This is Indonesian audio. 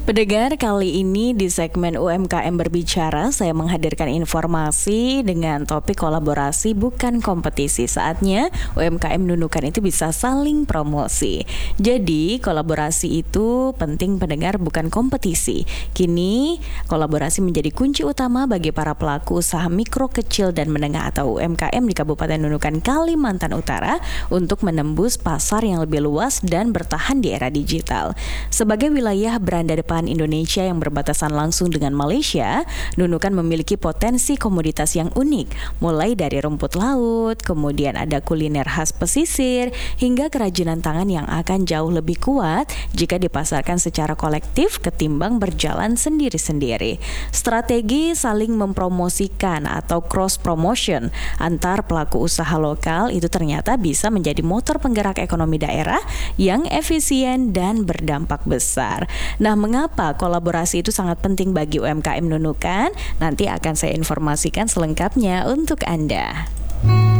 Pendengar, kali ini di segmen UMKM Berbicara, saya menghadirkan informasi dengan topik kolaborasi bukan kompetisi. Saatnya UMKM Nunukan itu bisa saling promosi. Jadi, kolaborasi itu penting pendengar, bukan kompetisi. Kini, kolaborasi menjadi kunci utama bagi para pelaku usaha mikro, kecil, dan menengah atau UMKM di Kabupaten Nunukan, Kalimantan Utara untuk menembus pasar yang lebih luas dan bertahan di era digital. Sebagai wilayah beranda depan Indonesia yang berbatasan langsung dengan Malaysia, Nunukan memiliki potensi komoditas yang unik, mulai dari rumput laut, kemudian ada kuliner khas pesisir, hingga kerajinan tangan yang akan jauh lebih kuat jika dipasarkan secara kolektif ketimbang berjalan sendiri-sendiri. Strategi saling mempromosikan atau cross promotion antar pelaku usaha lokal itu ternyata bisa menjadi motor penggerak ekonomi daerah yang efisien dan berdampak besar. Nah, mengapa kolaborasi itu sangat penting bagi UMKM Nunukan? Nanti akan saya informasikan selengkapnya untuk Anda.